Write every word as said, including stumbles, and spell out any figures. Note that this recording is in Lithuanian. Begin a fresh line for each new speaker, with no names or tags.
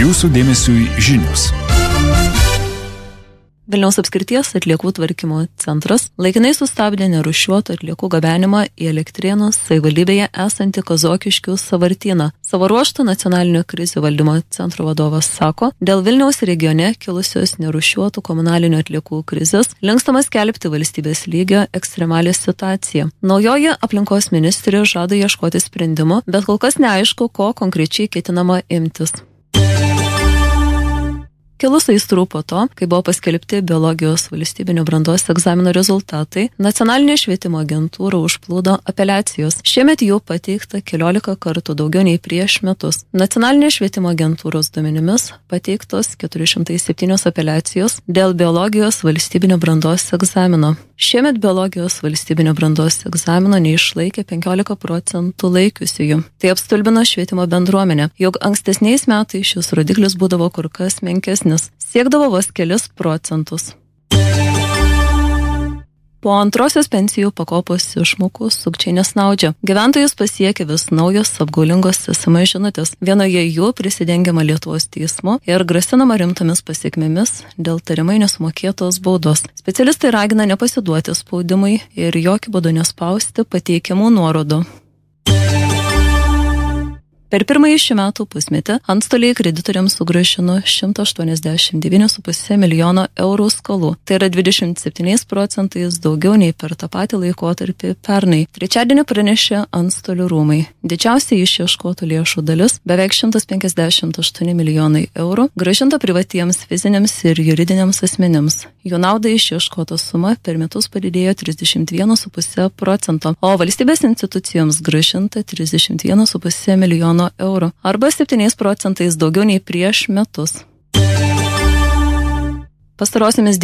Jūsų dėmesiui žinios.
Vilniaus apskrities atliekų tvarkymo centras laikinai sustabdė nerūšiuotų atliekų gabenimą į Elektrėnų savivaldybėje esantį Kazokiškių sąvartyną. Savo ruožtu nacionalinio krizių valdymo centro vadovas sako, dėl Vilniaus regione kilusios nerūšiuotų komunalinių atliekų krizės linkstama skelbti valstybės lygio ekstremalią situaciją. Naujoji aplinkos ministrė žada ieškoti sprendimo, bet kol kas neaišku, ko konkrečiai ketinama imtis. Kilus aistrų po to, kai buvo paskelbti biologijos valstybinio brandos egzamino rezultatai, nacionalinė švietimo agentūra užplūdo apeliacijos. Šiemet jų pateikta keliolika kartų daugiau nei prieš metus. Nacionalinė švietimo agentūros duomenimis pateiktos keturi šimtai septynios apeliacijos dėl biologijos valstybinio brandos egzamino. Šiemet biologijos valstybinio brandos egzamino neišlaikė penkiolika procentų laikiusiųjų. Tai apstulbino švietimo bendruomenę, jog ankstesniais metais šis rodiklis būdavo kur kas menkesnis, siekdavo vos kelis procentus. Po antrosios pensijų pakopos išmokų sukčiai nesnaudžia. Gyventojus pasiekia vis naujos apgaulingos es em es žinutės. Vienoje jų prisidengiama Lietuvos teismo ir grasinama rimtomis pasiekmėmis dėl tariamai nesumokėtos baudos. Specialistai ragina nepasiduoti spaudimui ir jokiu būdu nespausti pateikiamų nuorodų. Per pirmąjį šių metų pusmetį antstoliai kreditoriams sugrąžino šimtą aštuoniasdešimt devyni su puse milijono eurų skolų. Tai yra dvidešimt septyniais procentais daugiau nei per tą patį laikotarpį pernai. Trečiadienį pranešė antstolių rūmai. Didžiausia išieškotų lėšų dalis, beveik šimtas penkiasdešimt aštuoni milijonai eurų, grąžinta privatiems fiziniams ir juridiniams asmenims. Jų naudai išieškota suma per metus padidėjo trisdešimt vienas su puse procento, o valstybės institucijoms grąžinta trisdešimt vienas su puse milijono eurų, arba septyniais procentais daugiau nei prieš metus. Pastarosiamis